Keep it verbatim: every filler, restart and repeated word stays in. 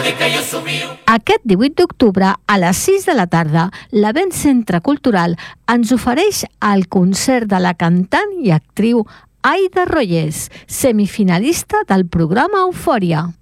Aquest divuit d'octubre, a les sis de la tarda, l'Avent Centre Cultural ens ofereix el concert de la cantant i actriu Aida Rollés, semifinalista del programa Eufòria.